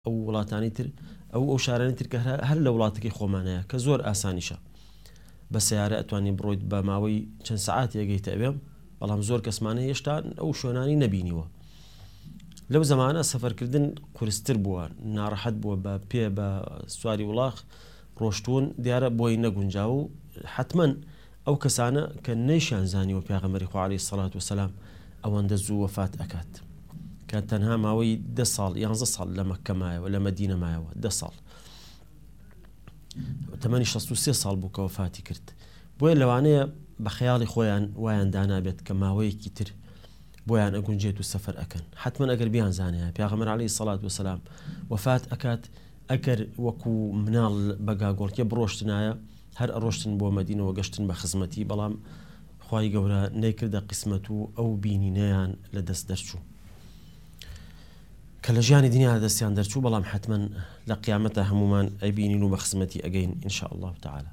ئەو وڵاتانی تر ئەو شارانی تر کە هەر لە وڵاتەکەی خۆمانەیە کە زۆر ئاسانیشە بە سیارە ئەتوانین بڕۆیت بە ماوەی چەند سەعات یەگەیتە ئەوێ بەڵام زۆر کەسمانە هێشتا ئەو شوێنانی نەبینیوە. لەو زەمانە سەفەرکردن قورستر بووە، ناڕەحەت بووە بە پێ بە سواری وڵاغ ڕۆشتوون دیارە بۆی نەگونجاو و حتمما ئەو کەسانە کە نەیشیان زانیوە پێغەمبەری خوا عەلەیهی سەڵات وسەلام ئەوەندە زوو وەفات ئەکات کە تەنها ماوەی 10 ساڵ 11 ساڵ لە مەککە مایەوە لە مەدینە مایەوە 10 ساڵ تەمەنی 63 ساڵ بوو کە وەفاتی کرد. بۆیە لەوانەیە بە خەیاڵی خۆیان وایان دانابێت کە ماوەیەکی تر بۆیان ئەگونجێت و سەفەر ئەکەن. حتمما ئەگەر بیان زانایە پێغەمبەر عەلەیهی سەڵات وسەلام وەفات ئەکات ئەگەر وەکو مناڵ بە گاگۆڵکێ بڕۆشتنایە هەر ئەڕۆشتن بۆ مەدینەوە گەشتن بە خزمەتی بەڵام خوای گەورە نەیکردە قسمەت و ئەو بینینەیان لە دەست دەرچوو کە لە ژیانی دنیا دەستیان دەرچوو بەڵام حتمما لە قیامەتە هەمومان ئەیبینین و بە خزمەتی ئەگەین ئینشاء الله تعالى.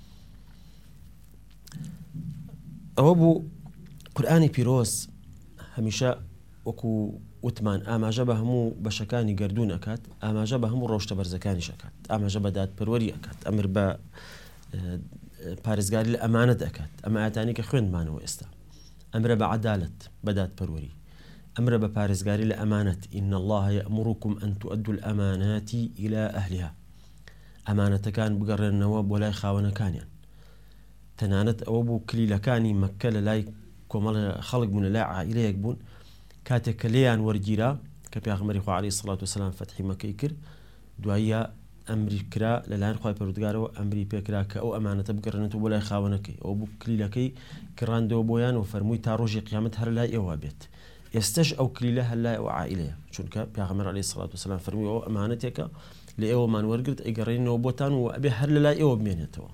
ئەوە بوو قورئانی پیرۆز هەمیشە وەکو وتمان ئاماژە بە هەموو بەشەکانی گەردوون ئەکات، ئاماژە بە هەموو ڕۆشتە بەرزەکانیش ئەکات، ئاماژە بە دادپەروەری ئەکات، ئەمر بە پارێزگاری لە ئەمانەت ئەکات. ئەمە ئاەتانی کە خوێندمانەوە ئێستا ئەمرە بە عەدالەت بە دادپەروەری، ئەمرە بە پارێزگاری لە ئەمانەت إن الله يأمركم أن تؤدوا الأمانات إلى أهلها. ئەمانەتەکان بگەڕێنەوە بۆ لای خاوەنەکانیان. تەنانەت ئەوە بوو کلیلەکانی مەککە لە لای کۆمەڵ خەڵک بوون لە لای عائیلەیەک بوون کاتێک کە لێیان وەرگیرا کە پێغەمبەری خوا عەلەیهی سەڵات وسەلام فەتحی مەککەی کرد دواییە ئەمری کرا لەلایەن خوای پەروەردگارەوە ئەمری پێکرا کە ئەو ئەمانەتە بگەڕێنێتەوە بۆ لای خاوەنەکەی. ئەو بوو کلیلەکەی کڕاندەوە بۆیان و فەرمووی تا ڕۆژی قیامەت هەر لای ئێوە بێت. ئێستش ئەو کلیلە هەر لای ئەو عائیلەیە چونکە پێغەمبەر عەلەیهی سەڵات وسەلام فەرمووی ئەو ئەمانەتێکە لە ئێوەمان وەرگرت ئەیگەڕێنەوە بۆتان و ئەبێ هەر لە لای ئێوە بمێنێتەوە.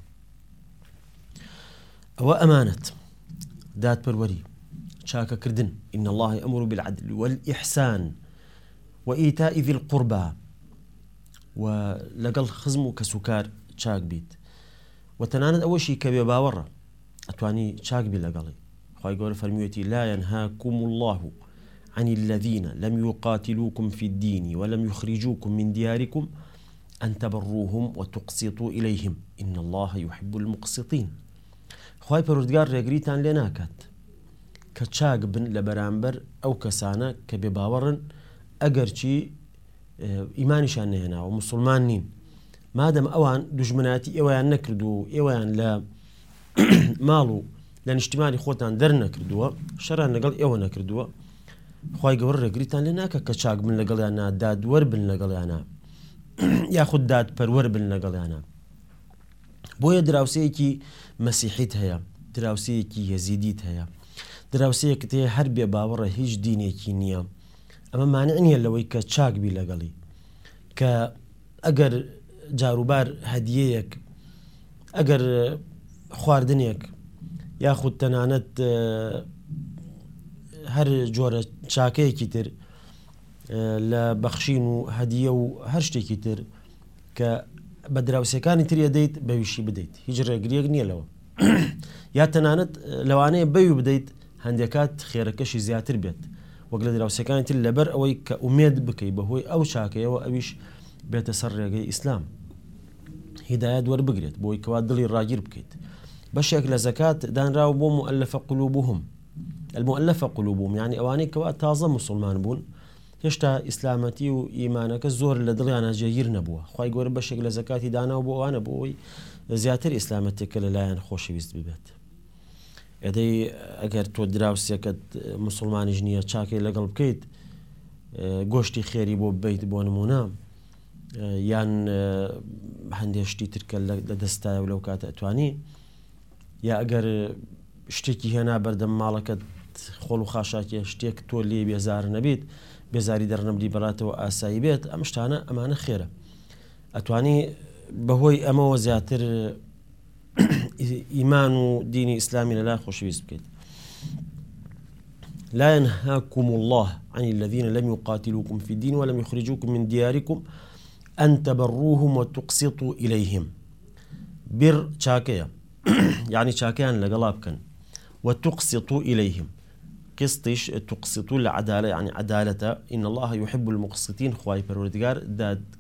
ئەوە ئەمانەت دادپەروەری چاکەکردن. إن الله يأمر بالعدل والإحسان وإيتاء ذي القربى ولەگەڵ خزم و کەسوکار چاک بیت و تەنانەت ئەوەشی کە بێ باوەڕە ئەتوانی چاک بی لەگەڵی. خوای گەورە فەرموویەتی لا ينهاكم الله عن الذين لم يقاتلوكم في الدين ولم يخرجوكم من دياركم أن تبروهم وتقسطوا إليهم إن الله يحب المقسطين. خوای پەروەردگار ڕێگریتان لێ ناکات کە چاک بن لە بەرامبەر ئەو کەسانە کە بێ باوەڕن ئەگەرچی ئیمانیشان نەهێناوە موسڵمان نین مادەم ئەوان دوژمناتی ئێوەیان نەکردو و ئێوەیان لە ماڵ و لە نیشتیمانی خۆتان دەرنەکردووە شەران لەگەڵ ئێوە نەکردووە خوای گەورە ڕێگریتان لێ ناکات کە چاک بن لەگەڵیانە دادوەر بن لەگەڵیانە یاخود دادپەروەر بن لەگەڵیانە. بۆیە دراوسەیەکی مەسیحیت هەیە، دراوسەیەکی یەزیدیت هەیە، دراوسەیەکت هەیە هەر بێ باوەڕە هیچ دینێکی نییە. ئەمە مانع نییە لەوەی کە چاک بی لەگەڵی کە ئەگەر جاروبار هەدیەیەک ئەگەر خواردنێک یاخود تەنانەت هەر جۆرە چاکەیەکی تر لە بەخشین و هەدیە و هەر شتێکی تر کە بە دراوسەکانی تر دەیت بەویشی بدەیت هیچ ڕێگریەک نییە لەوە یا تەنانەت لەوانەیە بەوی بدەیت هەندێکات خێرەکەشی زیاتر بێت وەک لە دراوسەکانی تر لەبەر ئەوەی کە ئومێد بکەی بەهۆی ئەو چاکەیەوە ئەویش بێتە سەر ڕێگەی ئیسلام هیدایەت وەربگرێت بۆی کەوا دڵی ڕاگیر بکەیت. بەشێک لە زەکات دانراوە بۆ مؤلفە قلوبهم المؤلفە قلوبهم یعنی ئەوانەی کەوا تازە موسڵمان بوون هێشتا ئیسلامەتی و ئیمانەکە زۆر لە دڵیانە جێگیر نەبووە. خوای گەورە بەشێک لە زەکاتی داناوە بۆ ئەوانە بۆەوەی زیاتر ئیسلامەتێکە لەلایەن خۆشەویست ببێت. ئەدەی ئەگەر تۆ دراوسێکت موسڵمانیش نییە چاکەی لەگەڵ بکەیت گۆشتی خێری بۆ ببیت بۆ نمونە یان هەندێک شتی ترکە لە دەستایە و لەو کاتە ئەتوانی یا ئەگەر شتێکی هێنا بەردەم ماڵەکەت خۆڵ و خاشاکێ شتێک تۆ لێ بێزار نەبیت بێزاری دەرنەبلی بەڵاتەوە ئاسایی بێت ئەم شتانە ئەمانە خێرە ئەتوانی بەهۆی ئەمەوە زیاتر ئیمان و دینی ئیسلامی لەلای خۆشەویست بکەیت. لا ينهاكم الله عن الذين لم يقاتلوكم في الدين ولم يخرجوكم من دياركم أن تبروهم وتقسطوا إليهم. بر چاکەیە يعني چاکەیان لەگەڵا بکەن وتقسطوا إليهم قسطش تقسطوا العدالة يعني عدالة إن الله يحب المقسطين خواي پروردگار داد